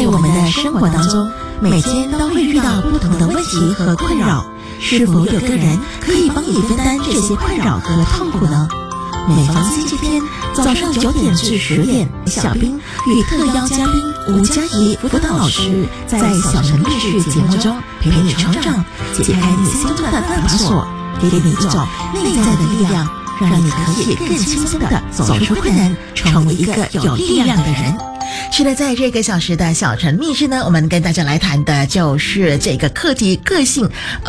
在我们的生活当中，每天都会遇到不同的问题和困扰，是否有个人可以帮你分担这些困扰和痛苦呢？每逢星期天早上9点至10点，小兵与特邀嘉宾吴佳怡辅导老师在小城故事节目中陪你成长，解开你心中的那把锁，给你一种内在的力量，让你可以更轻松地走出困难，成为一个有力量的人。 是的，在这个小时的小城秘事呢，我们跟大家来谈的就是这个课题个性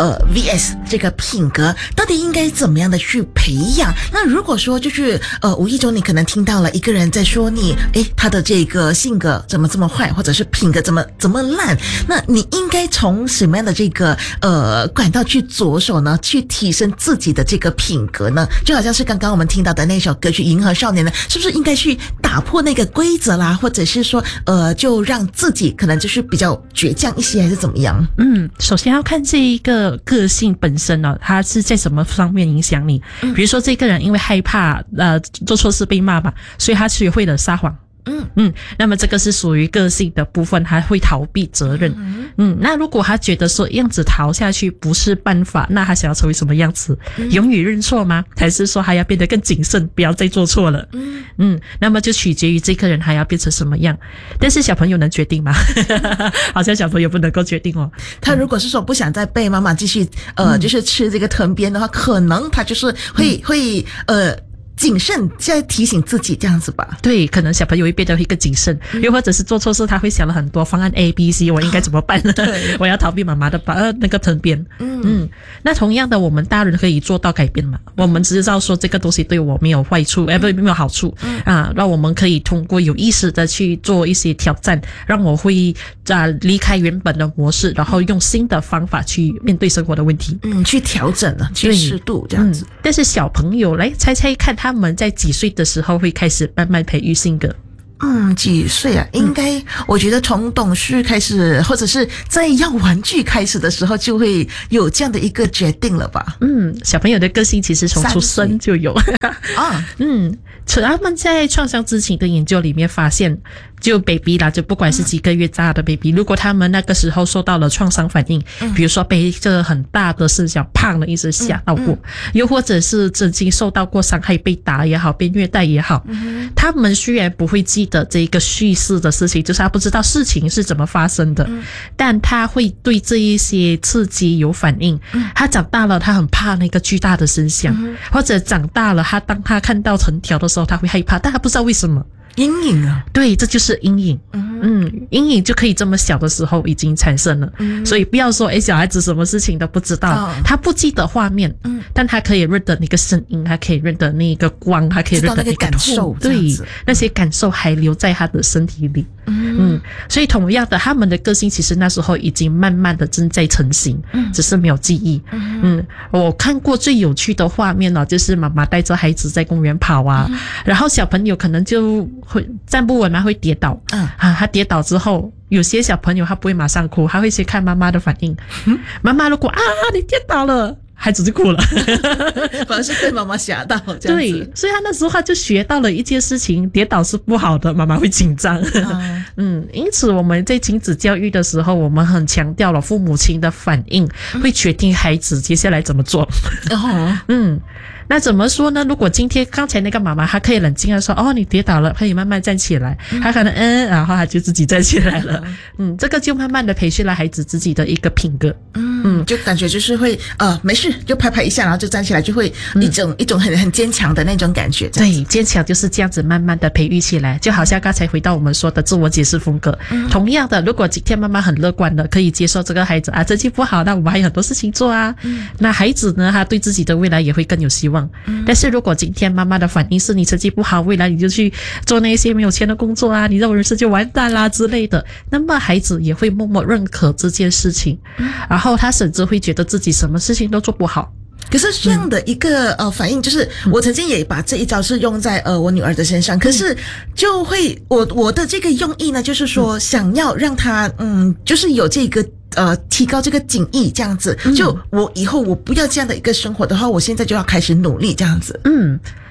vs 这个品格到底应该怎么样的去培养。那如果说就是无意中你可能听到了一个人在说你他的这个性格怎么这么坏，或者是品格怎么烂，那你应该从什么样的这个管道去着手呢，去提升自己的这个品格呢？就好像是刚刚我们听到的那首歌曲《银河少年》呢，是不是应该去打破那个规则啦，或者是说就让自己可能就是比较倔强一些，还是怎么样？ 首先要看这一个个性本身呢，它是在什么方面影响你。比如说这个人因为害怕做错事被骂嘛，所以他学会了撒谎。那么这个是属于个性的部分，他会逃避责任。那如果他觉得说样子逃下去不是办法，那他想要成为什么样子？勇于认错吗？还是说他要变得更谨慎，不要再做错了？那么就取决于这个人还要变成什么样。但是小朋友能决定吗？好像小朋友不能够决定哦。 他如果是说不想再被妈妈继续就是吃这个藤鞭的话，可能他就是会谨慎在提醒自己这样子吧。 对，可能小朋友会变得会更谨慎，又或者是做错事他会想了很多方案 A、B、C， 我应该怎么办呢？我要逃避妈妈的那个藤鞭。那同样的，我们大人可以做到改变嘛？我们知道说这个东西对我没有坏处，没有好处那我们可以通过有意识的去做一些挑战，让我会离开原本的模式，然后用新的方法去面对生活的问题。 去调整了，去适度这样子。 但是小朋友来猜猜看，他们在几岁的时候会开始慢慢培育性格？ 几岁啊？应该我觉得从懂事开始，或者是在要玩具开始的时候，就会有这样的一个决定了吧？ 小朋友的个性其实从出生就有他们在创伤知情的研究里面发现，就 baby 啦，就不管是几个月大的 baby，如果他们那个时候受到了创伤反应，比如说被这个很大的声响砰的一声吓到过，又或者是曾经受到过伤害，被打也好，被虐待也好，他们虽然不会记得这个叙事的事情，就是他不知道事情是怎么发生的，但他会对这一些刺激有反应。他长大了，他很怕那个巨大的声响，或者长大了，当他看到藤条的时候，他会害怕，但他不知道为什么。 阴影啊， 对，这就是阴影。阴影就可以这么小的时候已经产生了。所以不要说小孩子什么事情都不知道，他不记得画面，但他可以认得那个声音，他可以认得那个光，他可以认得那个感受， 对，那些感受还留在他的身体里。所以同样的，他们的个性其实那时候已经慢慢的正在成型，只是没有记忆。我看过最有趣的画面就是妈妈带着孩子在公园跑然后小朋友可能就会站不稳嘛，会跌倒。他跌倒之后，有些小朋友他不会马上哭，他会先看妈妈的反应。妈妈如果你跌倒了，孩子就哭了， 反而是被妈妈吓到这样子。 对，所以他那时候他就学到了一件事情，跌倒是不好的，妈妈会紧张。因此我们在亲子教育的时候，我们很强调了父母亲的反应会决定孩子接下来怎么做。那怎么说呢？如果今天刚才那个妈妈她可以冷静地说你跌倒了，可以慢慢站起来，她可能然后她就自己站起来了。这个就慢慢的培训了孩子自己的一个品格。 就感觉就是会没事就拍拍一下，然后就站起来，就会一种很坚强的那种感觉。 对，坚强就是这样子慢慢的培育起来。就好像刚才回到我们说的自我解释风格，同样的，如果今天妈妈很乐观的可以接受这个孩子成绩不好，那我们还有很多事情做那孩子呢，他对自己的未来也会更有希望。但是如果今天妈妈的反应是你成绩不好，未来你就去做那些没有钱的工作你的人生就完蛋啦之类的，那么孩子也会默默认可这件事情，然后他甚至会觉得自己什么事情都做不好。 可是这样的一个反应，就是我曾经也把这一招是用在我女儿的身上，可是就会我的这个用意呢，就是说想要让她就是有这个提高这个警惕这样子，就我以后我不要这样的一个生活的话，我现在就要开始努力这样子。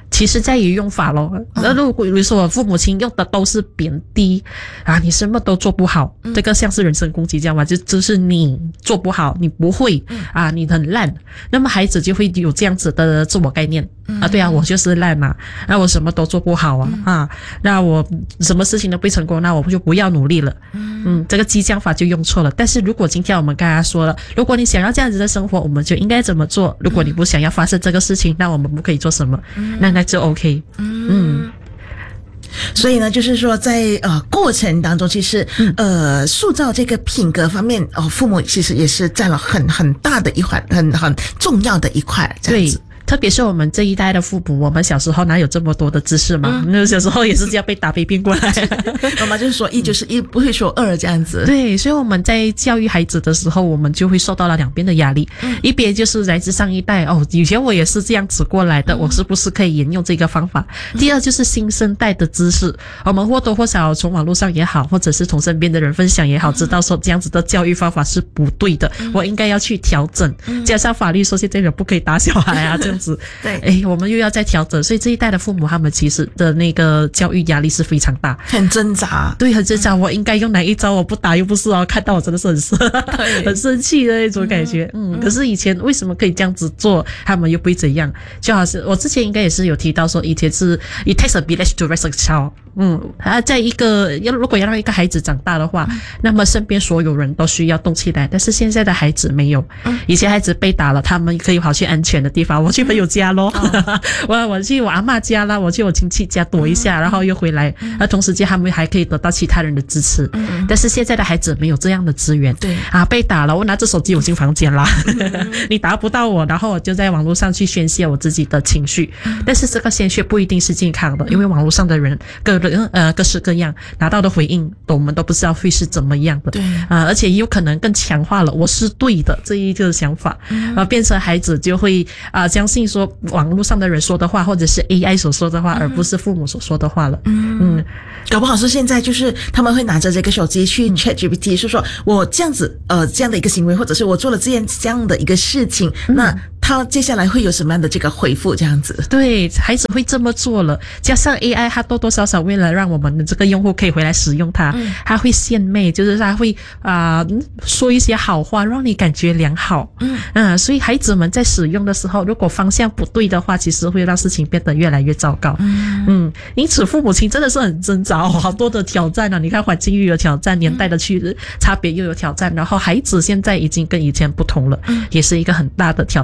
其实在于用法咯。那如果比如说我父母亲用的都是贬低啊，你什么都做不好，这个像是人身攻击这样嘛，就是你做不好，你不会啊，你很烂，那么孩子就会有这样子的自我概念啊，对啊，我就是烂嘛，那我什么都做不好啊，那我什么事情都不成功，那我就不要努力了。这个激将法就用错了。但是如果今天我们刚才说了，如果你想要这样子的生活，我们就应该怎么做？如果你不想要发生这个事情，那我们不可以做什么？那就 OK。 所以呢，就是说在过程当中，其实塑造这个品格方面，父母其实也是占了很大的一环，很重要的一块，这样子。 特别是我们这一代的父母，我们小时候哪有这么多的知识嘛？那小时候也是这样被打被骗过来。 妈妈就是说一就是一，不会说二这样子。 对，所以我们在教育孩子的时候，我们就会受到了两边的压力。一边就是来自上一代，以前我也是这样子过来的，我是不是可以沿用这个方法？第二就是新生代的知识，我们或多或少从网络上也好，或者是从身边的人分享也好，知道说这样子的教育方法是不对的，我应该要去调整。加上法律说现在人不可以打小孩啊，这样子。对，我们又要再调整，所以这一代的父母他们其实的那个教育压力是非常大， 很挣扎。 对，很挣扎。我应该用哪一招？我不打又不是看到我真的是很生气的那种感觉。可是以前为什么可以这样子做，他们又不会怎样？就好像我之前应该也是有提到说，以前是 it takes a village to raise a child。在如果要让一个孩子长大的话，那么身边所有人都需要动起来。但是现在的孩子没有，以前孩子被打了，他们可以跑去安全的地方，我去朋友家咯，我去我阿嬷家啦，我去我亲戚家躲一下，然后又回来。同时间他们还可以得到其他人的支持。但是现在的孩子没有这样的资源。对啊，被打了，我拿着手机我进房间啦，你打不到我，然后我就在网络上去宣泄我自己的情绪。但是这个宣泄不一定是健康的，因为网络上的人各式各样，拿到的回应我们都不知道会是怎么样的。对而且有可能更强化了我是对的这一个想法，变成孩子就会相信说网络上的人说的话，或者是 AI 所说的话，而不是父母所说的话了。 搞不好是现在就是他们会拿着这个手机去 ChatGPT 说我这样子这样的一个行为，或者是我做了这样的一个事情，那他接下来会有什么样的这个回复这样子？对， 孩子会这么做了，加上 AI 它多多少少为了让我们的这个用户可以回来使用它，它会献媚，就是它会说一些好话让你感觉良好。所以孩子们在使用的时候，如果方向不对的话，其实会让事情变得越来越糟糕。因此父母亲真的是很挣扎好多的挑战你看环境又有挑战，年代的差别又有挑战，然后孩子现在已经跟以前不同了，也是一个很大的挑